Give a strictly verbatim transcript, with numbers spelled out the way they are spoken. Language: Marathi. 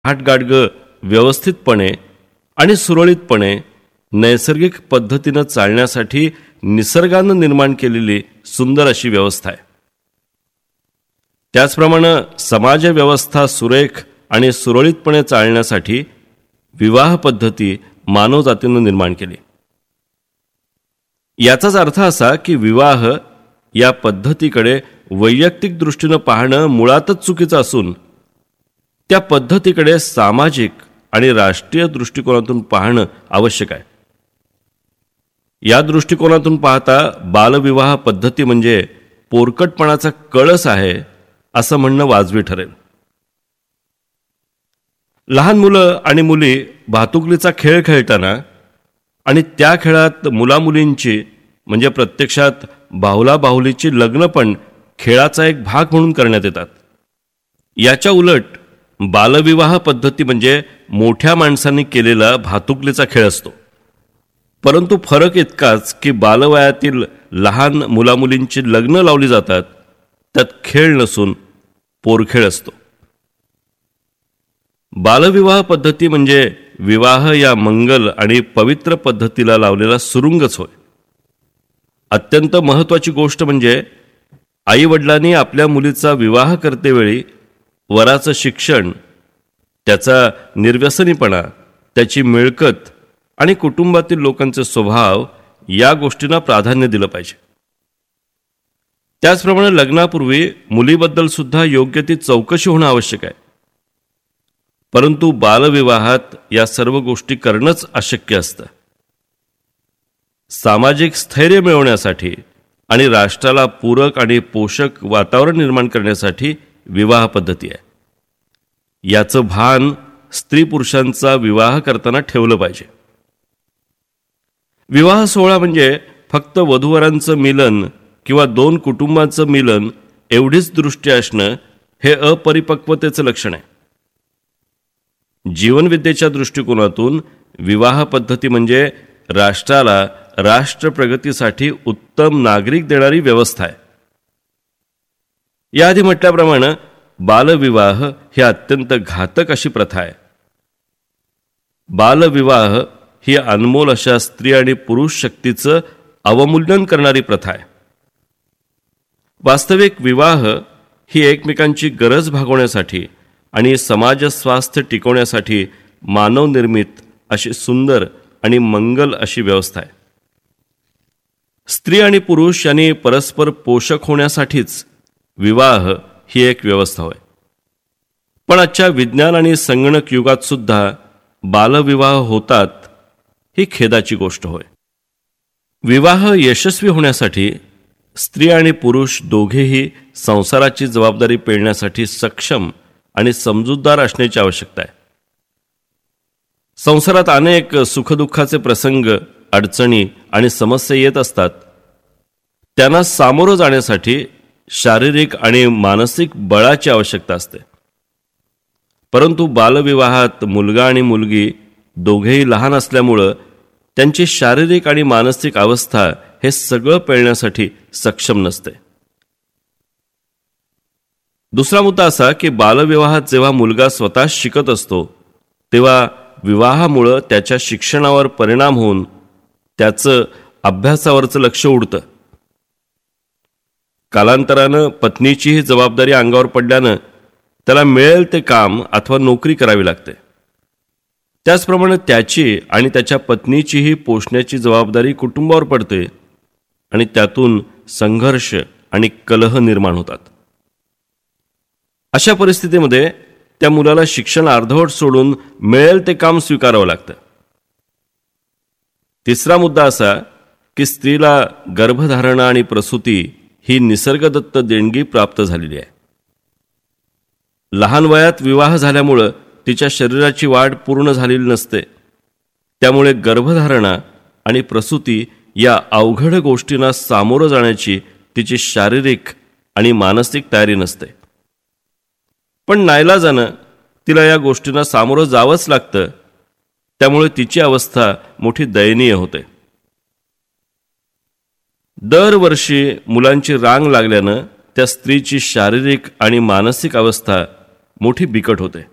आटगाडगं व्यवस्थितपणे आणि सुरळीतपणे नैसर्गिक पद्धतीनं चालण्यासाठी निसर्गानं निर्माण केलेली सुंदर अशी व्यवस्था आहे. त्याचप्रमाणे समाज व्यवस्था सुरेख आणि सुरळीतपणे चालण्यासाठी विवाह पद्धती मानवजातीनं निर्माण केली. याचाच अर्थ असा की विवाह या पद्धतीकडे वैयक्तिक दृष्टीनं पाहणं मुळातच चुकीचं असून त्या पद्धतीकडे सामाजिक आणि राष्ट्रीय दृष्टिकोनातून पाहणं आवश्यक आहे. या दृष्टिकोनातून पाहता बालविवाह पद्धती म्हणजे पोरकटपणाचा कळस आहे असं म्हणणं वाजवी ठरेल. लहान मुलं आणि मुली भातुकलीचा खेळ खेळताना आणि त्या खेळात मुलामुलींची म्हणजे प्रत्यक्षात बाहुला बाहुलीची लग्न पण खेळाचा एक भाग म्हणून करण्यात येतात. याच्या उलट बालविवाह पद्धती म्हणजे मोठ्या माणसांनी केलेला भातुकलीचा खेळ असतो. परंतु फरक इतकाच की बालवयातील लहान मुलामुलींची लग्न लावली जातात, त्यात खेळ नसून पोरखेळ असतो. बालविवाह पद्धती म्हणजे विवाह या मंगल आणि पवित्र पद्धतीला लावलेला सुरुंगच होय. अत्यंत महत्त्वाची गोष्ट म्हणजे आईवडिलांनी आपल्या मुलीचा विवाह करतेवेळी वराचं शिक्षण, त्याचा निर्व्यसनीपणा, त्याची मिळकत आणि कुटुंबातील लोकांचे स्वभाव या गोष्टींना प्राधान्य दिलं पाहिजे. त्याचप्रमाणे लग्नापूर्वी मुलीबद्दल सुद्धा योग्य ती चौकशी होणं आवश्यक आहे. परंतु बालविवाहात या सर्व गोष्टी करणंच अशक्य असतं. सामाजिक स्थैर्य मिळवण्यासाठी आणि राष्ट्राला पूरक आणि पोषक वातावरण निर्माण करण्यासाठी विवाह पद्धती आहे. याचं भान स्त्री पुरुषांचा विवाह करताना ठेवलं पाहिजे. विवाह सोहळा म्हणजे फक्त वधूवरांचं मिलन किंवा दोन कुटुंबांचं मिलन एवढीच दृष्टी असणं हे अपरिपक्वतेचं लक्षण आहे. जीवनविद्येच्या दृष्टिकोनातून विवाह पद्धती म्हणजे राष्ट्राला राष्ट्र प्रगतीसाठी उत्तम नागरिक देणारी व्यवस्था आहे. याआधी म्हटल्याप्रमाणे बालविवाह ही अत्यंत घातक अशी प्रथा आहे. बालविवाह ही अनमोल अशा स्त्री आणि पुरुष शक्तीचं अवमूल्यन करणारी प्रथा आहे. वास्तविक विवाह ही एकमेकांची गरज भागवण्यासाठी आणि समाज स्वास्थ्य टिकवण्यासाठी मानवनिर्मित अशी सुंदर आणि मंगल अशी व्यवस्था आहे. स्त्री आणि पुरुष यांनी परस्पर पोषक होण्यासाठीच विवाह ही एक व्यवस्था होय. पण आजच्या विज्ञान आणि संगणक युगात सुद्धा बालविवाह होतात ही खेदाची गोष्ट होय. विवाह यशस्वी होण्यासाठी स्त्री आणि पुरुष दोघेही संसाराची जबाबदारी पेलण्यासाठी सक्षम आणि समजूतदार असण्याची आवश्यकता आहे. संसारात अनेक सुखदुःखाचे प्रसंग, अडचणी आणि समस्या येत असतात. त्यांना सामोरं जाण्यासाठी शारीरिक आणि मानसिक बळाची आवश्यकता असते. परंतु बालविवाहात मुलगा आणि मुलगी दोघेही लहान असल्यामुळं त्यांची शारीरिक आणि मानसिक अवस्था हे सगळं पेलण्यासाठी सक्षम नसते. दुसरा मुद्दा असा की बालविवाहात जेव्हा मुलगा स्वतः शिकत असतो तेव्हा विवाहामुळं त्याच्या शिक्षणावर परिणाम होऊन त्याचं अभ्यासावरचं लक्ष उडतं. कालांतरानं पत्नीचीही जबाबदारी अंगावर पडल्यानं त्याला मिळेल ते काम अथवा नोकरी करावी लागते. त्याचप्रमाणे त्याची आणि त्याच्या पत्नीचीही पोषण्याची जबाबदारी कुटुंबावर पडते आणि त्यातून संघर्ष आणि कलह निर्माण होतात. अशा परिस्थितीमध्ये त्या मुलाला शिक्षण अर्धवट सोडून मिळेल ते काम स्वीकारावं लागतं. तिसरा मुद्दा असा की स्त्रीला गर्भधारणा आणि प्रसूती ही निसर्गदत्त देणगी प्राप्त झालेली आहे. लहान वयात विवाह झाल्यामुळं तिच्या शरीराची वाढ पूर्ण झालेली नसते. त्यामुळे गर्भधारणा आणि प्रसूती या अवघड गोष्टींना सामोरं जाण्याची तिची शारीरिक आणि मानसिक तयारी नसते. पण नाईलाजानं तिला या गोष्टींना सामोरं जावंच लागतं. त्यामुळे तिची अवस्था मोठी दयनीय होते. दरवर्षी मुलांची रांग लागल्यानं त्या स्त्रीची शारीरिक आणि मानसिक अवस्था मोठी बिकट होते.